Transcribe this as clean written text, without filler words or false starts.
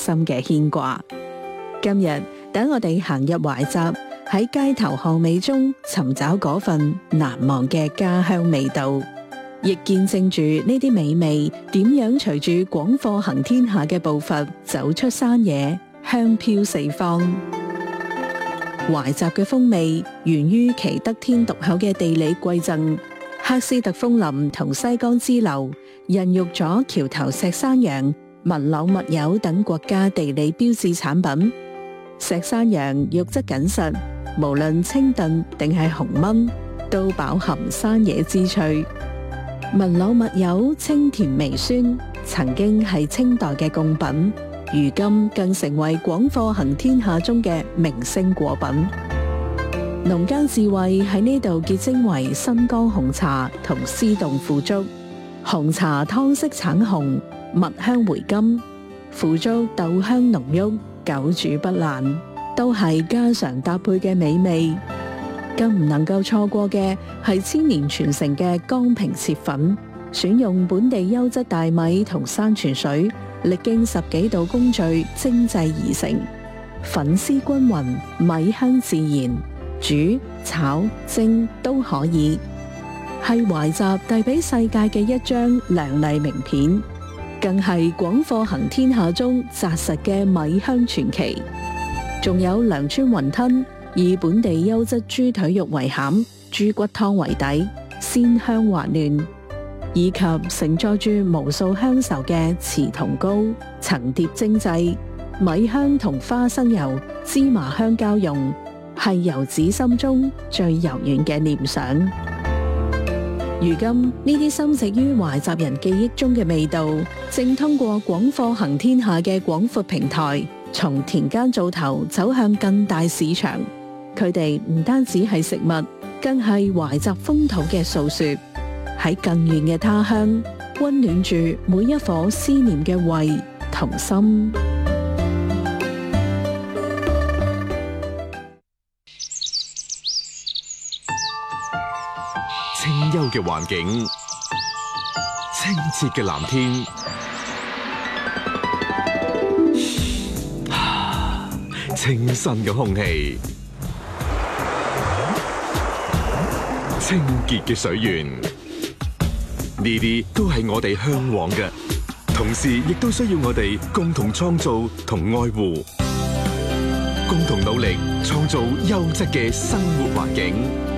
深嘅牽掛。今日等我哋行入懷集，喺街頭巷尾中尋找嗰份難忘嘅家鄉味道，亦見證住呢啲美味點樣隨住廣貨行天下嘅步伐走出山野，香飄四方。懷集嘅風味源於其得天獨厚嘅地理饋贈，喀斯特楓林同西江支流孕育咗橋頭石山羊、文柳麥柚等國家地理標誌產品。石山羊肉質緊實，無論清燉定係紅燜，都飽含山野之趣。文柳麥柚清甜微酸，曾經係清代嘅貢品，如今更成為廣貨行天下中嘅明星果品。農耕智慧喺呢度結晶為新疆紅茶同絲洞腐竹。紅茶湯色橙紅，蜜香回甘；腐竹豆香濃郁，久煮不爛，都係家常搭配嘅美味。更唔能夠錯過嘅係千年傳承嘅江平切粉，選用本地優質大米同山泉水，歷經10幾道工序精製而成，粉絲均勻，米香自然，煮、炒、蒸都可以。係懷集遞俾世界嘅一張亮麗名片，更係廣貨行天下中紮實嘅米香傳奇。仲有良村雲吞，以本地優質豬腿肉為餡，豬骨湯為底，鮮香滑嫩，以及承載住無數鄉愁嘅糍同糕，層疊精製，米香同花生油、芝麻香交融，係遊子心中最柔軟嘅念想。如今呢啲深植於懷集人記憶中嘅味道，正通過廣貨行天下嘅廣闊平台，從田間灶頭走向更大市場。佢哋唔單止係食物，更係懷集風土嘅訴說。喺更遠嘅他鄉，溫暖住每一顆思念嘅胃同心。 清幽嘅環境，清澈嘅藍天，清新嘅空氣，清潔嘅水源，呢啲都係我哋向往嘅，同時亦都需要我哋共同創造同愛護，共同努力創造優質嘅生活環境。